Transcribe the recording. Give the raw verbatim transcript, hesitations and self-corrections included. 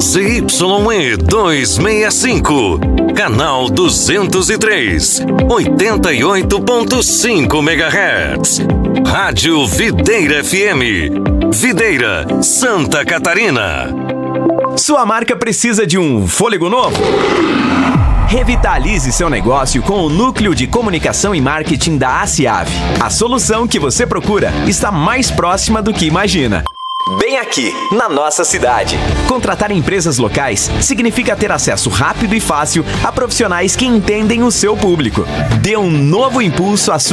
Z Y E duzentos e sessenta e cinco, canal duzentos e três, oitenta e oito ponto cinco megahertz. Rádio Videira F M, Videira, Santa Catarina. Sua marca precisa de um fôlego novo? Revitalize seu negócio com o Núcleo de Comunicação e Marketing da ACIAV. A solução que você procura está mais próxima do que imagina. Bem aqui, na nossa cidade. Contratar empresas locais significa ter acesso rápido e fácil a profissionais que entendem o seu público. Dê um novo impulso à sua